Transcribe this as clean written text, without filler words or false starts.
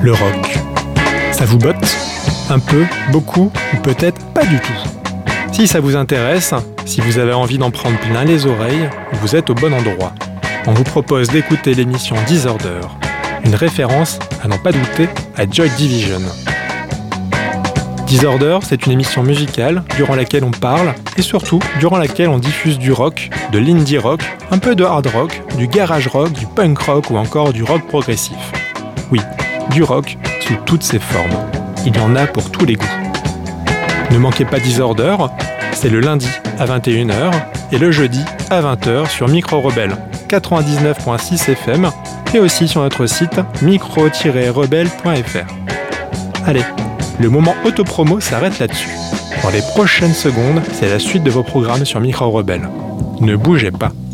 Le rock. Ça vous botte ? Un peu, beaucoup ou peut-être pas du tout. Si ça vous intéresse, si vous avez envie d'en prendre plein les oreilles, vous êtes au bon endroit. On vous propose d'écouter l'émission Disorder, une référence, à n'en pas douter, à Joy Division. Disorder, c'est une émission musicale durant laquelle on parle et surtout durant laquelle on diffuse du rock, de l'indie rock, un peu de hard rock, du garage rock, du punk rock ou encore du rock progressif. Oui, du rock sous toutes ses formes. Il y en a pour tous les goûts. Ne manquez pas Disorder, c'est le lundi à 21h et le jeudi à 20h sur Micro Rebelle 99.6 FM et aussi sur notre site micro-rebelle.fr. Allez, le moment autopromo s'arrête là-dessus. Dans les prochaines secondes, c'est la suite de vos programmes sur Micro Rebelle. Ne bougez pas.